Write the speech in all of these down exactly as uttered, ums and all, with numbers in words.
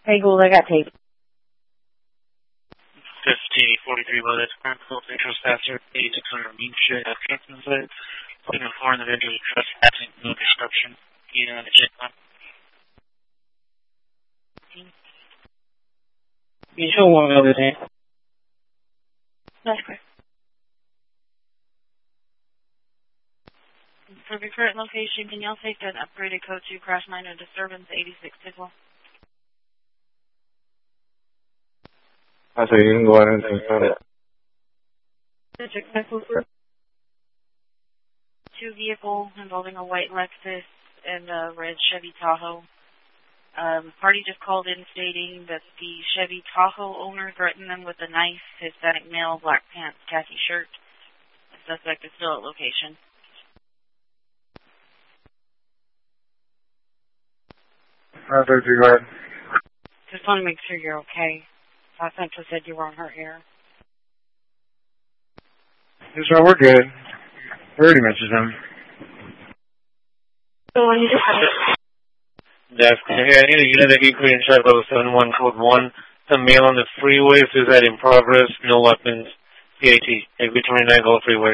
Hey, Gould, I got tape. fifty forty-three by the current full interest faster, eighty-six hundred mean shit at Trenton site. Putting a four in the vendor trespassing, no disruption. Either on the check line. You show one over there. That's correct. For the current location, can y'all take an upgraded code two crash minor disturbance eighty-six Tidwell? I say you can go ahead and take it. Two vehicles involving a white Lexus and a red Chevy Tahoe. Um, party just called in stating that the Chevy Tahoe owner threatened them with a knife, Hispanic male, black pants, khaki shirt. The suspect is still at location. I thought you go ahead. Just want to make sure you're okay. I Central said you weren't hurt here. Yes, sir, we're good. We already mentioned him. So when you just have it. That's clear. Hey, I need a unit of equity in check level seven one code one. The mail on the freeway says that in progress, no weapons. C A T, exit twenty-nine, Gulf Freeway.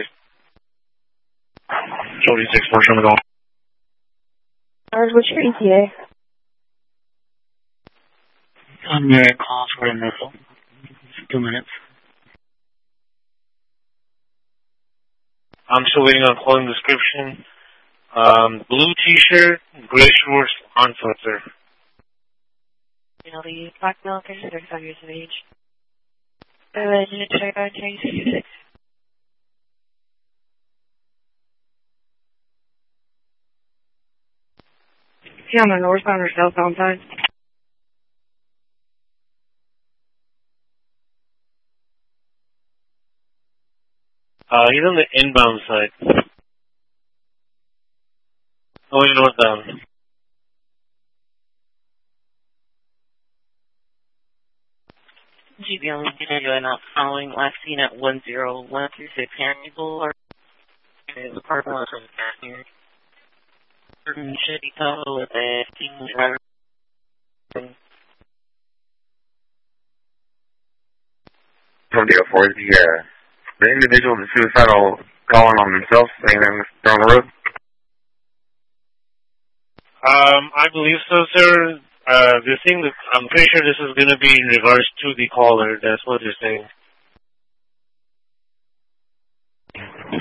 Jody six four, show me go. Ours, what's your E T A? I'm near calls for a missile. Two minutes. I'm still waiting on calling description. Um, blue t-shirt, gray shorts, on foot, sir. You know, the black male, thirty-five years of age. And then you check out J sixty-six. Is he on the northbound or southbound side? Uh, he's on the inbound side. Oh, you northbound. G B only continuing out following last seen at one zero one two six Henry Boulevard. The parking lot from the passenger. Certain Chevy Tahoe with a teen driver. From the four, the, uh, the individual, the suicidal calling on themselves, saying they're on the road? Um, I believe so, sir. Uh, the thing that I'm pretty sure this is going to be in regards to the caller. That's what they're saying.